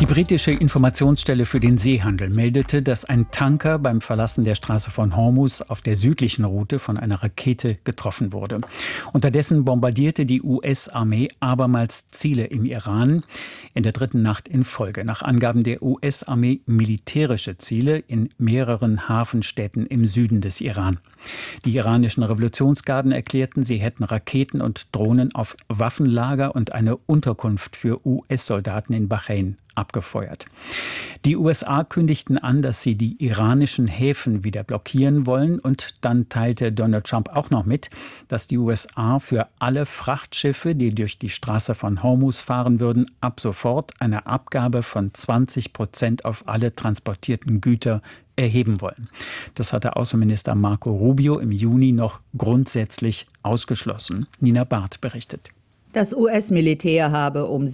Die britische Informationsstelle für den Seehandel meldete, dass ein Tanker beim Verlassen der Straße von Hormuz auf der südlichen Route von einer Rakete getroffen wurde. Unterdessen bombardierte die US-Armee abermals Ziele im Iran in der dritten Nacht in Folge. Nach Angaben der US-Armee militärische Ziele in mehreren Hafenstädten im Süden des Iran. Die iranischen Revolutionsgarden erklärten, sie hätten Raketen und Drohnen auf Waffenlager und eine Unterkunft für US-Soldaten in Bahrain abgefeuert. Die USA kündigten an, dass sie die iranischen Häfen wieder blockieren wollen, und dann teilte Donald Trump auch noch mit, dass die USA für alle Frachtschiffe, die durch die Straße von Hormuz fahren würden, ab sofort eine Abgabe von 20% auf alle transportierten Güter erheben wollen. Das hatte Außenminister Marco Rubio im Juni noch grundsätzlich ausgeschlossen. Nina Barth berichtet. Das US-Militär habe um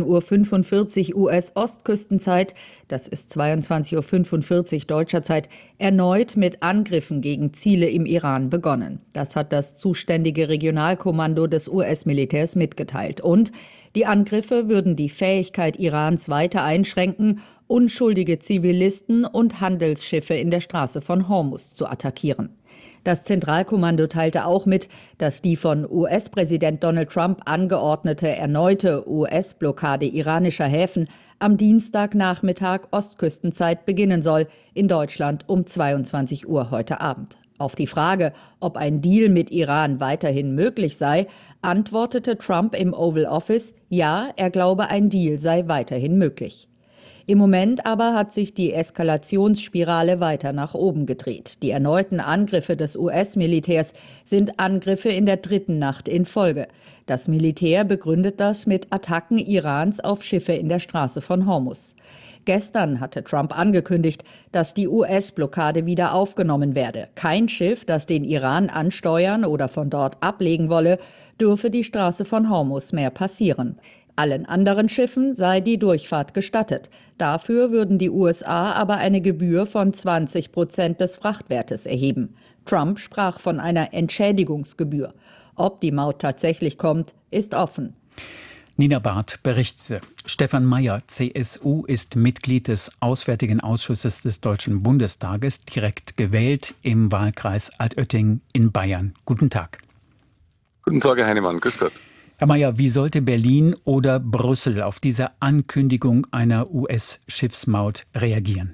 16:45 Uhr US-Ostküstenzeit, das ist 22:45 Uhr deutscher Zeit, erneut mit Angriffen gegen Ziele im Iran begonnen. Das hat das zuständige Regionalkommando des US-Militärs mitgeteilt. Und die Angriffe würden die Fähigkeit Irans weiter einschränken, unschuldige Zivilisten und Handelsschiffe in der Straße von Hormuz zu attackieren. Das Zentralkommando teilte auch mit, dass die von US-Präsident Donald Trump angeordnete erneute US-Blockade iranischer Häfen am Dienstagnachmittag Ostküstenzeit beginnen soll, in Deutschland um 22 Uhr heute Abend. Auf die Frage, ob ein Deal mit Iran weiterhin möglich sei, antwortete Trump im Oval Office, ja, er glaube, ein Deal sei weiterhin möglich. Im Moment aber hat sich die Eskalationsspirale weiter nach oben gedreht. Die erneuten Angriffe des US-Militärs sind Angriffe in der dritten Nacht in Folge. Das Militär begründet das mit Attacken Irans auf Schiffe in der Straße von Hormuz. Gestern hatte Trump angekündigt, dass die US-Blockade wieder aufgenommen werde. Kein Schiff, das den Iran ansteuern oder von dort ablegen wolle, dürfe die Straße von Hormuz mehr passieren. Allen anderen Schiffen sei die Durchfahrt gestattet. Dafür würden die USA aber eine Gebühr von 20% des Frachtwertes erheben. Trump sprach von einer Entschädigungsgebühr. Ob die Maut tatsächlich kommt, ist offen. Nina Barth berichtete. Stefan Mayer, CSU, ist Mitglied des Auswärtigen Ausschusses des Deutschen Bundestages, direkt gewählt im Wahlkreis Altötting in Bayern. Guten Tag. Guten Tag, Herr Heinemann. Grüß Gott. Herr Mayer, wie sollte Berlin oder Brüssel auf diese Ankündigung einer US-Schiffsmaut reagieren?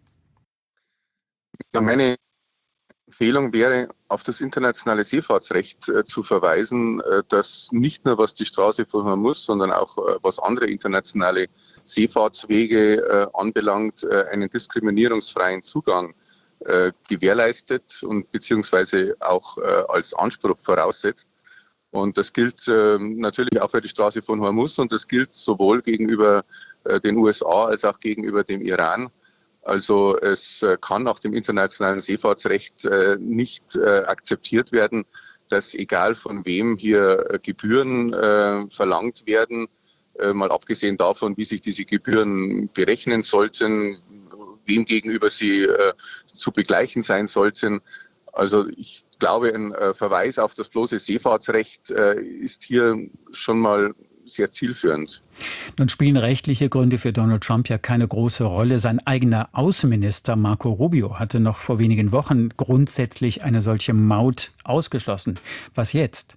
Ja, meine Empfehlung wäre, auf das internationale Seefahrtsrecht zu verweisen, das nicht nur was die Straße von Hormuz, sondern auch was andere internationale Seefahrtswege anbelangt, einen diskriminierungsfreien Zugang gewährleistet und beziehungsweise auch als Anspruch voraussetzt. Und das gilt natürlich auch für die Straße von Hormuz, und das gilt sowohl gegenüber den USA als auch gegenüber dem Iran. Also es kann nach dem internationalen Seefahrtsrecht nicht akzeptiert werden, dass egal von wem hier Gebühren verlangt werden, mal abgesehen davon, wie sich diese Gebühren berechnen sollten, wem gegenüber sie zu begleichen sein sollten. Also ich glaube, ein Verweis auf das bloße Seefahrtsrecht ist hier schon mal sehr zielführend. Nun spielen rechtliche Gründe für Donald Trump ja keine große Rolle. Sein eigener Außenminister Marco Rubio hatte noch vor wenigen Wochen grundsätzlich eine solche Maut ausgeschlossen. Was jetzt?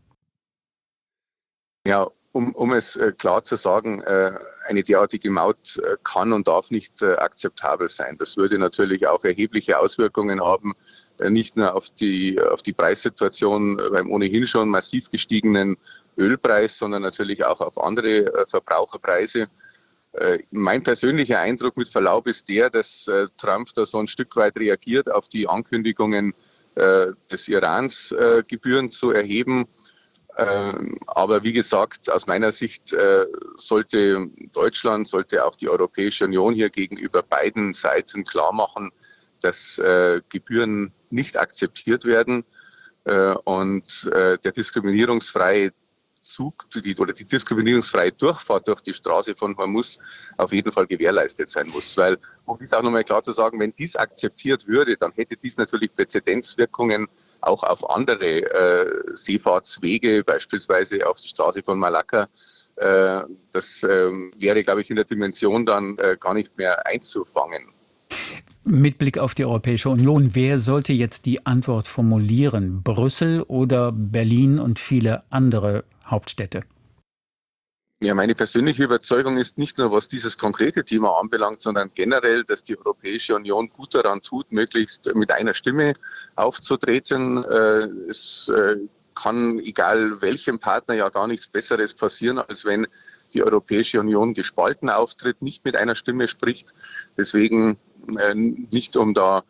Ja, um es klar zu sagen, eine derartige Maut kann und darf nicht akzeptabel sein. Das würde natürlich auch erhebliche Auswirkungen haben, nicht nur auf die Preissituation beim ohnehin schon massiv gestiegenen Ölpreis, sondern natürlich auch auf andere Verbraucherpreise. Mein persönlicher Eindruck mit Verlaub ist der, dass Trump da so ein Stück weit reagiert auf die Ankündigungen des Irans, Gebühren zu erheben. Aber wie gesagt, aus meiner Sicht sollte Deutschland, sollte auch die Europäische Union hier gegenüber beiden Seiten klar machen, dass Gebühren nicht akzeptiert werden und der diskriminierungsfreie die diskriminierungsfreie Durchfahrt durch die Straße von Hormuz auf jeden Fall gewährleistet sein muss. Weil, um dies auch nochmal klar zu sagen, wenn dies akzeptiert würde, dann hätte dies natürlich Präzedenzwirkungen auch auf andere Seefahrtswege, beispielsweise auf die Straße von Malakka Das wäre, glaube ich, in der Dimension dann gar nicht mehr einzufangen. Mit Blick auf die Europäische Union, wer sollte jetzt die Antwort formulieren? Brüssel oder Berlin und viele andere Hauptstädte? Ja, meine persönliche Überzeugung ist nicht nur, was dieses konkrete Thema anbelangt, sondern generell, dass die Europäische Union gut daran tut, möglichst mit einer Stimme aufzutreten. Es kann, egal welchem Partner, ja gar nichts Besseres passieren, als wenn die Europäische Union gespalten auftritt, nicht mit einer Stimme spricht. Deswegen nicht um da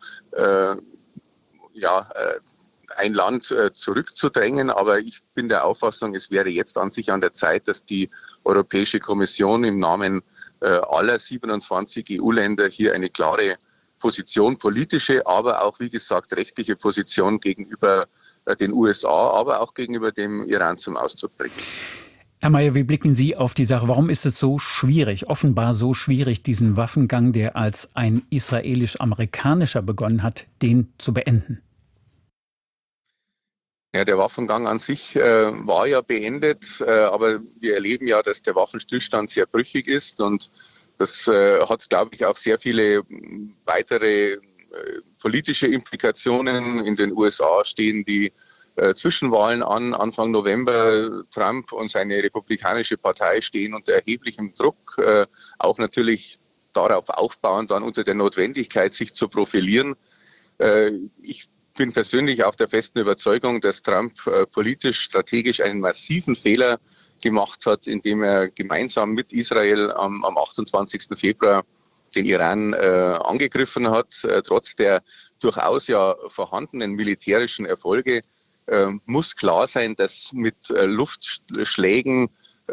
ein Land zurückzudrängen, aber ich bin der Auffassung, es wäre jetzt an sich an der Zeit, dass die Europäische Kommission im Namen aller 27 EU-Länder hier eine klare Position, politische, aber auch, wie gesagt, rechtliche Position gegenüber den USA, aber auch gegenüber dem Iran zum Ausdruck bringt. Herr Mayer, wie blicken Sie auf die Sache? Warum ist es so schwierig, offenbar so schwierig, diesen Waffengang, der als ein israelisch-amerikanischer begonnen hat, den zu beenden? Ja, der Waffengang an sich war ja beendet, aber wir erleben ja, dass der Waffenstillstand sehr brüchig ist und das hat, glaube ich, auch sehr viele weitere politische Implikationen. In den USA stehen die Zwischenwahlen an, Anfang November. Trump und seine Republikanische Partei stehen unter erheblichem Druck, auch natürlich darauf aufbauend dann unter der Notwendigkeit, sich zu profilieren. Ich bin persönlich auch der festen Überzeugung, dass Trump politisch, strategisch einen massiven Fehler gemacht hat, indem er gemeinsam mit Israel am 28. Februar den Iran angegriffen hat. Trotz der durchaus ja vorhandenen militärischen Erfolge muss klar sein, dass mit Luftschlägen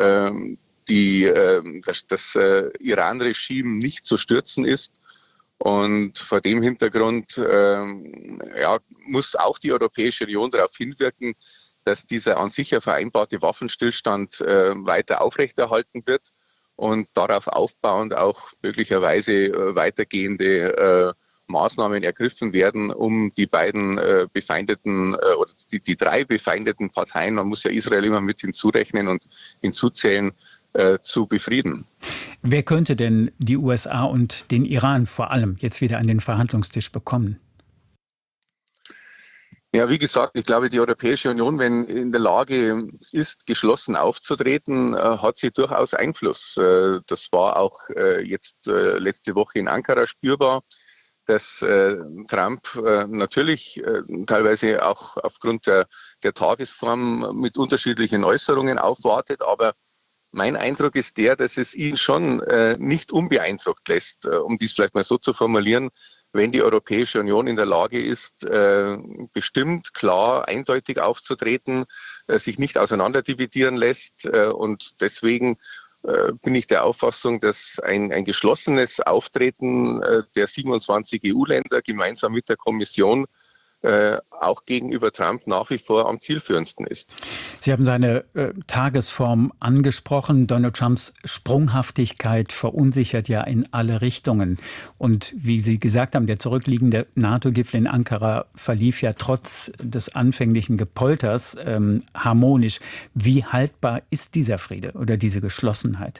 das Iran-Regime nicht zu stürzen ist. Und vor dem Hintergrund muss auch die Europäische Union darauf hinwirken, dass dieser an sich ja vereinbarte Waffenstillstand weiter aufrechterhalten wird und darauf aufbauend auch möglicherweise weitergehende Maßnahmen ergriffen werden, um die beiden befeindeten oder die drei befeindeten Parteien, man muss ja Israel immer mit hinzurechnen und hinzuzählen, zu befrieden. Wer könnte denn die USA und den Iran vor allem jetzt wieder an den Verhandlungstisch bekommen? Ja, wie gesagt, ich glaube, die Europäische Union, wenn in der Lage ist, geschlossen aufzutreten, hat sie durchaus Einfluss. Das war auch jetzt letzte Woche in Ankara spürbar, dass Trump natürlich teilweise auch aufgrund der Tagesform mit unterschiedlichen Äußerungen aufwartet, aber mein Eindruck ist der, dass es ihn schon nicht unbeeindruckt lässt, um dies vielleicht mal so zu formulieren, wenn die Europäische Union in der Lage ist, bestimmt, klar, eindeutig aufzutreten, sich nicht auseinanderdividieren lässt. Und deswegen bin ich der Auffassung, dass ein geschlossenes Auftreten der 27 EU-Länder gemeinsam mit der Kommission auch gegenüber Trump nach wie vor am zielführendsten ist. Sie haben seine Tagesform angesprochen. Donald Trumps Sprunghaftigkeit verunsichert ja in alle Richtungen. Und wie Sie gesagt haben, der zurückliegende NATO-Gipfel in Ankara verlief ja trotz des anfänglichen Gepolters harmonisch. Wie haltbar ist dieser Friede oder diese Geschlossenheit?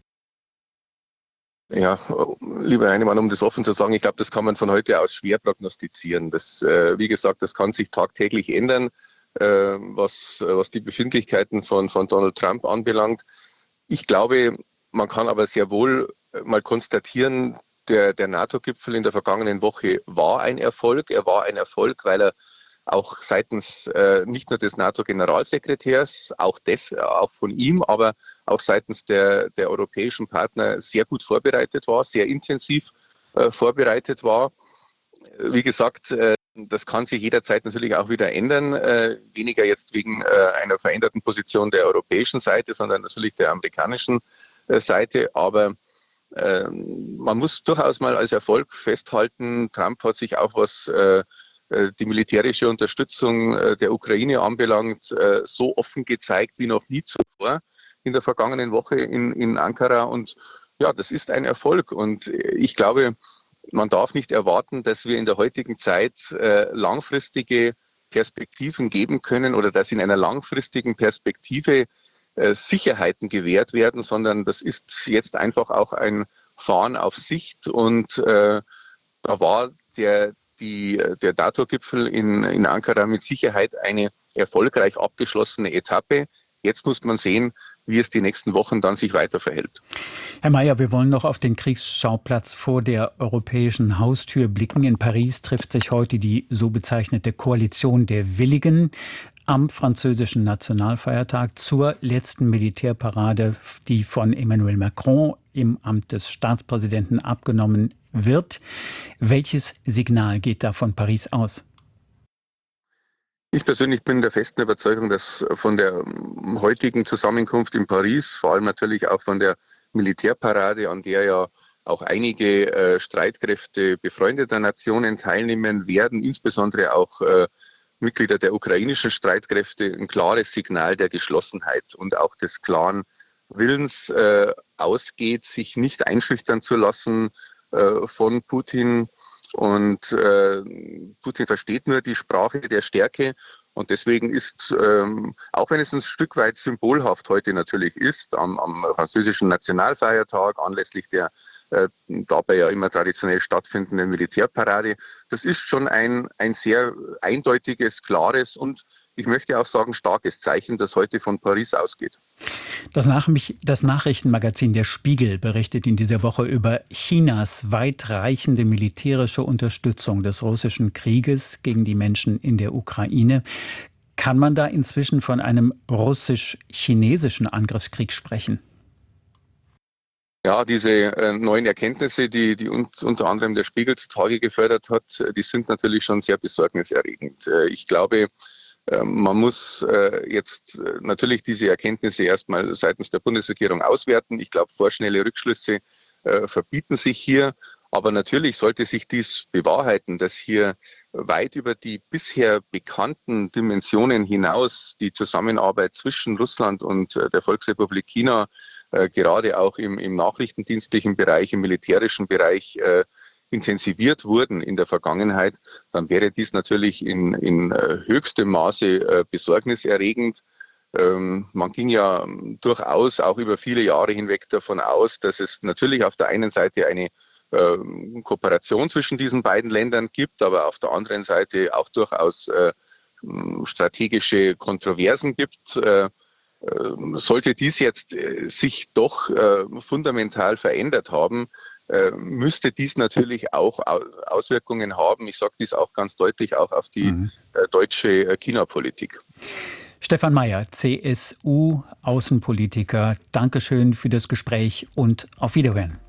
Ja, lieber Heinemann, um das offen zu sagen, ich glaube, das kann man von heute aus schwer prognostizieren. Das, wie gesagt, das kann sich tagtäglich ändern, was die Befindlichkeiten von Donald Trump anbelangt. Ich glaube, man kann aber sehr wohl mal konstatieren, der NATO-Gipfel in der vergangenen Woche war ein Erfolg. Er war ein Erfolg, weil er auch seitens nicht nur des NATO-Generalsekretärs, auch von ihm, aber auch seitens der europäischen Partner sehr gut vorbereitet war, sehr intensiv vorbereitet war. Wie gesagt, das kann sich jederzeit natürlich auch wieder ändern, weniger jetzt wegen einer veränderten Position der europäischen Seite, sondern natürlich der amerikanischen Seite. Aber man muss durchaus mal als Erfolg festhalten, Trump hat sich auch was die militärische Unterstützung der Ukraine anbelangt, so offen gezeigt wie noch nie zuvor in der vergangenen Woche in Ankara. Und ja, das ist ein Erfolg. Und ich glaube, man darf nicht erwarten, dass wir in der heutigen Zeit langfristige Perspektiven geben können oder dass in einer langfristigen Perspektive Sicherheiten gewährt werden, sondern das ist jetzt einfach auch ein Fahren auf Sicht. Und da war der NATO-Gipfel in Ankara mit Sicherheit eine erfolgreich abgeschlossene Etappe. Jetzt muss man sehen, wie es die nächsten Wochen dann sich weiter verhält. Herr Mayer, wir wollen noch auf den Kriegsschauplatz vor der europäischen Haustür blicken. In Paris trifft sich heute die so bezeichnete Koalition der Willigen am französischen Nationalfeiertag zur letzten Militärparade, die von Emmanuel Macron im Amt des Staatspräsidenten abgenommen wird. Welches Signal geht da von Paris aus? Ich persönlich bin der festen Überzeugung, dass von der heutigen Zusammenkunft in Paris, vor allem natürlich auch von der Militärparade, an der ja auch einige Streitkräfte befreundeter Nationen teilnehmen werden, insbesondere auch Mitglieder der ukrainischen Streitkräfte, ein klares Signal der Geschlossenheit und auch des klaren Willens ausgeht, sich nicht einschüchtern zu lassen von Putin. Und Putin versteht nur die Sprache der Stärke. Und deswegen ist, auch wenn es ein Stück weit symbolhaft heute natürlich ist, am französischen Nationalfeiertag anlässlich der dabei ja immer traditionell stattfindenden Militärparade, das ist schon ein sehr eindeutiges, klares und ich möchte auch sagen starkes Zeichen, das heute von Paris ausgeht. Das Nachrichtenmagazin Der Spiegel berichtet in dieser Woche über Chinas weitreichende militärische Unterstützung des russischen Krieges gegen die Menschen in der Ukraine. Kann man da inzwischen von einem russisch-chinesischen Angriffskrieg sprechen? Ja, diese neuen Erkenntnisse, die uns unter anderem der Spiegel zutage gefördert hat, die sind natürlich schon sehr besorgniserregend. Ich glaube, man muss jetzt natürlich diese Erkenntnisse erstmal seitens der Bundesregierung auswerten. Ich glaube, vorschnelle Rückschlüsse verbieten sich hier. Aber natürlich sollte sich dies bewahrheiten, dass hier weit über die bisher bekannten Dimensionen hinaus die Zusammenarbeit zwischen Russland und der Volksrepublik China gerade auch im nachrichtendienstlichen Bereich, im militärischen Bereich intensiviert wurden in der Vergangenheit, dann wäre dies natürlich in höchstem Maße besorgniserregend. Man ging ja durchaus auch über viele Jahre hinweg davon aus, dass es natürlich auf der einen Seite eine Kooperation zwischen diesen beiden Ländern gibt, aber auf der anderen Seite auch durchaus strategische Kontroversen gibt. Sollte dies jetzt sich doch fundamental verändert haben, müsste dies natürlich auch Auswirkungen haben. Ich sage dies auch ganz deutlich auch auf die deutsche China-Politik. Stefan Mayer, CSU-Außenpolitiker, Dankeschön für das Gespräch und auf Wiederhören.